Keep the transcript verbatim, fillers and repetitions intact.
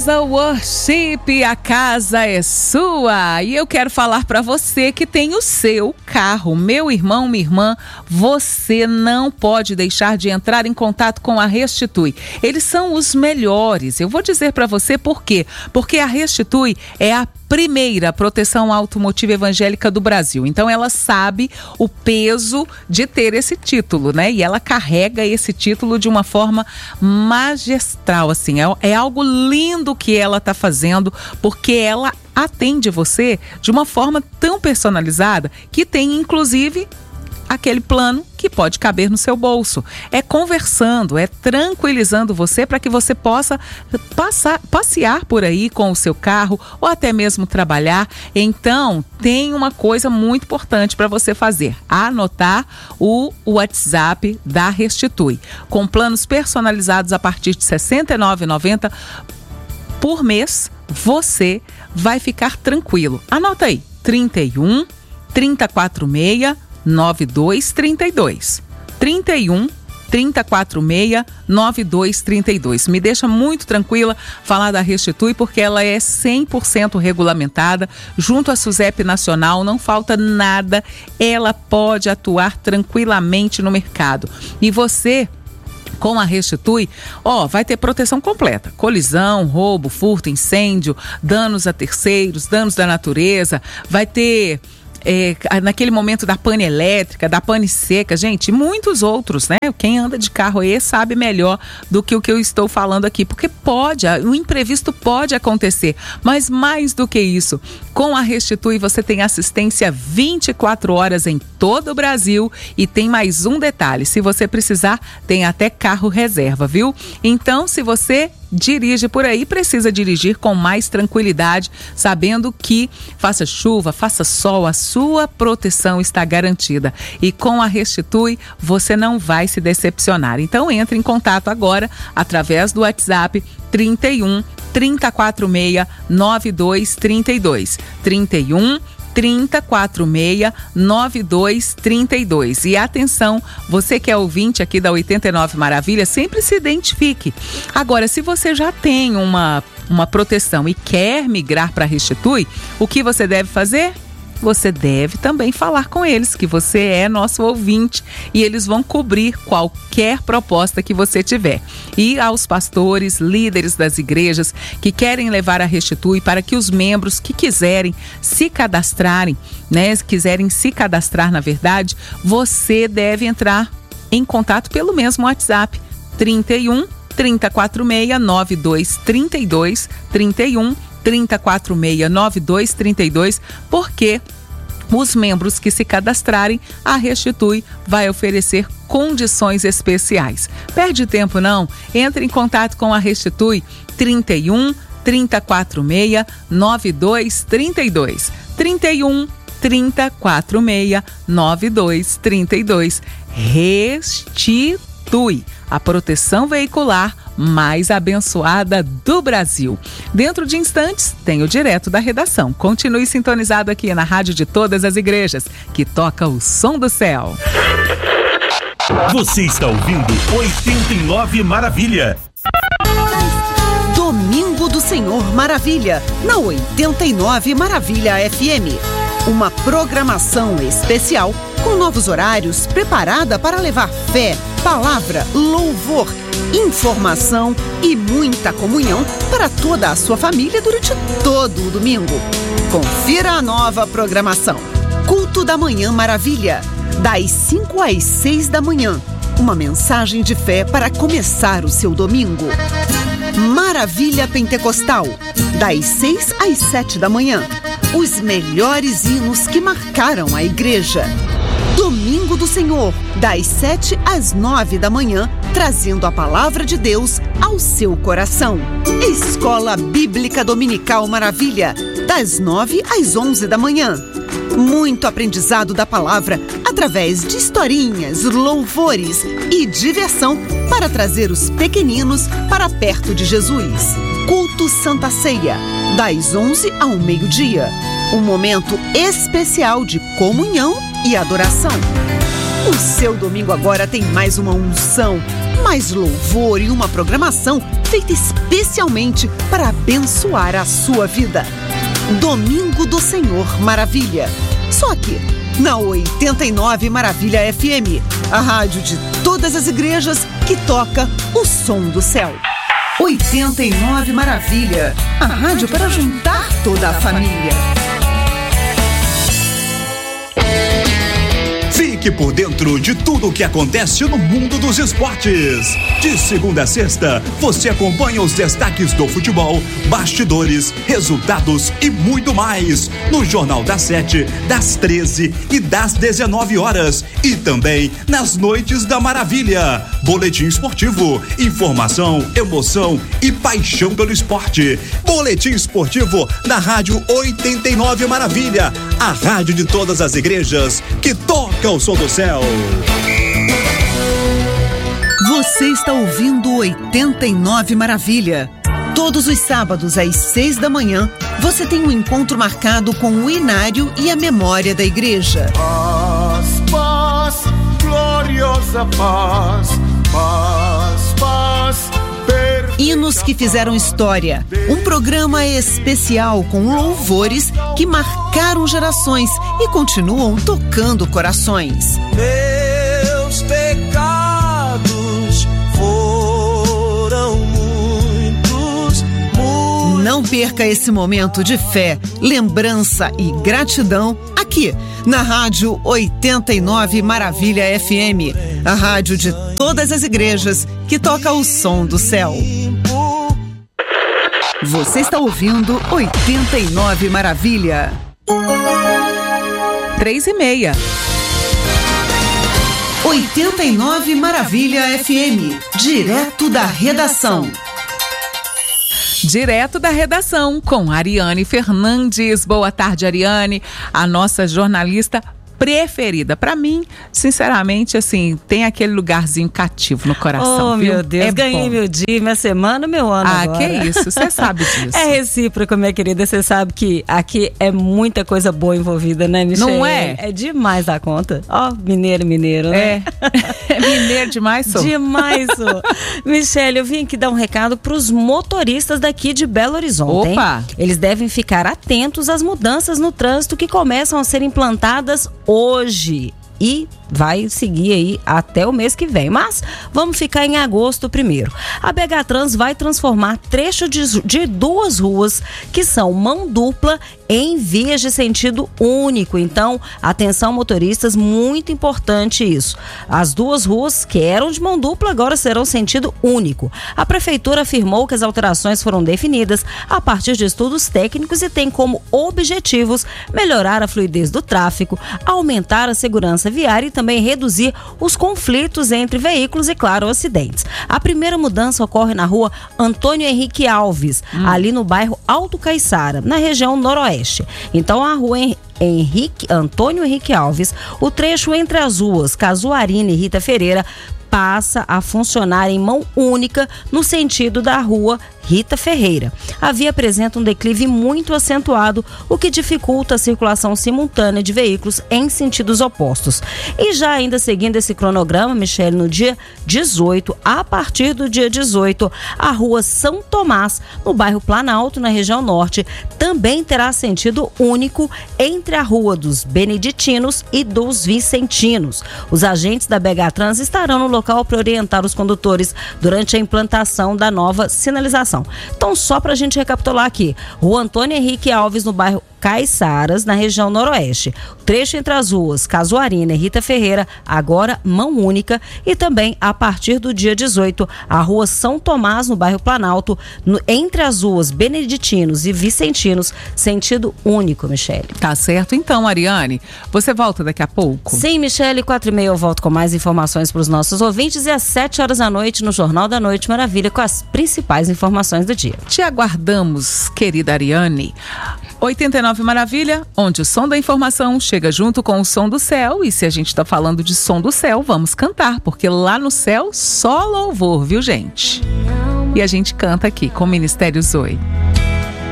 Casa Worship, a casa é sua. E eu quero falar para você que tem o seu carro. Meu irmão, minha irmã, você não pode deixar de entrar em contato com a Restitui. Eles são os melhores. Eu vou dizer para você por quê. Porque a Restitui é a primeira proteção automotiva evangélica do Brasil. Então ela sabe o peso de ter esse título, né? E ela carrega esse título de uma forma magistral, assim. É, é algo lindo que ela está fazendo, porque ela atende você de uma forma tão personalizada que tem, inclusive, aquele plano que pode caber no seu bolso. É conversando, é tranquilizando você para que você possa passar, passear por aí com o seu carro ou até mesmo trabalhar. Então, tem uma coisa muito importante para você fazer: anotar o WhatsApp da Restitui. Com planos personalizados a partir de sessenta e nove reais e noventa centavos por mês, você vai ficar tranquilo. Anota aí: trinta e um, trinta e quatro seis, nove dois três dois. trinta e um, trinta e quatro seis, nove dois três dois. Me deixa muito tranquila falar da Restitui, porque ela é cem por cento regulamentada junto à SUSEP Nacional, não falta nada. Ela pode atuar tranquilamente no mercado. E você, com a Restitui, ó, vai ter proteção completa: colisão, roubo, furto, incêndio, danos a terceiros, danos da natureza. Vai ter É, naquele momento da pane elétrica, da pane seca, gente, muitos outros, né? Quem anda de carro aí sabe melhor do que o que eu estou falando aqui, porque pode, o imprevisto pode acontecer, mas mais do que isso, com a Restitui você tem assistência vinte e quatro horas em todo o Brasil. E tem mais um detalhe: se você precisar, tem até carro reserva, viu? Então, se você dirige por aí, precisa dirigir com mais tranquilidade, sabendo que faça chuva, faça sol, a sua proteção está garantida. E com a Restitui, você não vai se decepcionar. Então, entre em contato agora através do WhatsApp trinta e um, trinta e quatro seis, nove dois três dois. trinta e um, trinta e quatro seis, nove dois três dois. E atenção, você que é ouvinte aqui da oitenta e nove Maravilha, sempre se identifique. Agora, se você já tem uma, uma proteção e quer migrar para a Restitui, o que você deve fazer? Você deve também falar com eles que você é nosso ouvinte e eles vão cobrir qualquer proposta que você tiver. E aos pastores, líderes das igrejas que querem levar a Restitui, para que os membros que quiserem se cadastrarem, né, quiserem se cadastrar na verdade, você deve entrar em contato pelo mesmo WhatsApp trinta e um, trinta e quatro seis, nove dois três dois, trinta e um, trinta e quatro seis, nove dois três dois, porque os membros que se cadastrarem, a Restitui vai oferecer condições especiais. Perde tempo não? Entre em contato com a Restitui trinta e um, trinta e quatro seis, nove dois três dois. trinta e um, trinta e quatro seis, nove dois três dois. Restitui, a proteção veicular mais abençoada do Brasil. Dentro de instantes, tem o Direto da Redação. Continue sintonizado aqui na Rádio de Todas as Igrejas, que toca o som do céu. Você está ouvindo oitenta e nove Maravilha. Domingo do Senhor Maravilha, na oitenta e nove Maravilha F M. Uma programação especial com novos horários, preparada para levar fé, palavra, louvor, informação e muita comunhão para toda a sua família durante todo o domingo. Confira a nova programação: Culto da Manhã Maravilha, das cinco às seis da manhã. Uma mensagem de fé para começar o seu domingo. Maravilha Pentecostal, das seis às sete da manhã. Os melhores hinos que marcaram a igreja. Domingo do Senhor, das sete às nove da manhã, trazendo a palavra de Deus ao seu coração. Escola Bíblica Dominical Maravilha, das nove às onze da manhã. Muito aprendizado da palavra através de historinhas, louvores e diversão para trazer os pequeninos para perto de Jesus. Culto Santa Ceia, das onze ao meio-dia. Um momento especial de comunhão e adoração. O seu domingo agora tem mais uma unção, mais mais louvor e uma programação feita especialmente para abençoar a sua vida. Domingo do Senhor Maravilha. Só aqui, na oitenta e nove Maravilha F M, a rádio de todas as igrejas que toca o som do céu. oitenta e nove Maravilha, a rádio para juntar toda a família. Fique por dentro de tudo o que acontece no mundo dos esportes. De segunda a sexta, você acompanha os destaques do futebol, bastidores, resultados e muito mais no Jornal das Sete, das treze e das dezenove horas e também nas Noites da Maravilha. Boletim esportivo, informação, emoção e paixão pelo esporte. Boletim esportivo na Rádio oitenta e nove Maravilha, a rádio de todas as igrejas que toca o som do céu. Você está ouvindo oitenta e nove Maravilha. Todos os sábados às seis da manhã, você tem um encontro marcado com o inário e a memória da igreja. Paz, paz, gloriosa paz, paz, paz. Hinos que fizeram história. Um programa especial com louvores que marcaram gerações e continuam tocando corações. Meus pecados foram muitos, muitos. Não perca esse momento de fé, lembrança e gratidão aqui na Rádio oitenta e nove Maravilha F M, a rádio de todas as igrejas que toca o som do céu. Você está ouvindo oitenta e nove Maravilha. Três e meia. oitenta e nove Maravilha F M, direto da redação. Direto da redação, com Ariane Fernandes. Boa tarde, Ariane, a nossa jornalista preferida. Pra mim, sinceramente, assim, tem aquele lugarzinho cativo no coração. Oh, viu? meu Deus, é ganhei bom. meu dia, minha semana, meu ano Ah, agora. que isso, você sabe disso. É recíproco, minha querida, você sabe que aqui é muita coisa boa envolvida, né, Michele? Não é? É demais a conta. Ó, oh, mineiro, mineiro, né? É, mineiro demais, sou. Demais, sou. Michele, eu vim aqui dar um recado pros motoristas daqui de Belo Horizonte, Opa! hein? Eles devem ficar atentos às mudanças no trânsito que começam a ser implantadas hoje. E vai seguir aí até o mês que vem. Mas vamos ficar em agosto primeiro. A B H Trans vai transformar trecho de, de duas ruas que são mão dupla em vias de sentido único. Então, atenção motoristas, muito importante isso. As duas ruas que eram de mão dupla agora serão sentido único. A prefeitura afirmou que as alterações foram definidas a partir de estudos técnicos e tem como objetivos melhorar a fluidez do tráfego, aumentar a segurança viária e também reduzir os conflitos entre veículos e, claro, acidentes. A primeira mudança ocorre na rua Antônio Henrique Alves, hum. ali no bairro Alto Caiçara, na região noroeste. Então, a rua Henrique, Antônio Henrique Alves, o trecho entre as ruas Casuarina e Rita Ferreira, passa a funcionar em mão única no sentido da rua Rita Ferreira. A via apresenta um declive muito acentuado, o que dificulta a circulação simultânea de veículos em sentidos opostos. E já ainda seguindo esse cronograma, Michele, no dia dezoito, a partir do dia dezoito, a rua São Tomás, no bairro Planalto, na região norte, também terá sentido único entre a rua dos Beneditinos e dos Vicentinos. Os agentes da B H Trans estarão no local para orientar os condutores durante a implantação da nova sinalização. Então, só para a gente recapitular aqui, Rua Antônio Henrique Alves, no bairro Caiçaras, na região noroeste. O trecho entre as ruas Casuarina e Rita Ferreira, agora mão única. E também, a partir do dia dezoito, a rua São Tomás, no bairro Planalto, no, entre as ruas Beneditinos e Vicentinos, sentido único, Michele. Tá certo. Então, Ariane, você volta daqui a pouco? Sim, Michele, quatro e meia eu volto com mais informações para os nossos ouvintes e às sete horas da noite no Jornal da Noite Maravilha com as principais informações do dia. Te aguardamos, querida Ariane. oitenta e nove Maravilha, onde o som da informação chega junto com o som do céu. E se a gente está falando de som do céu, vamos cantar, porque lá no céu só louvor, viu, gente? E a gente canta aqui com o Ministério Zoe.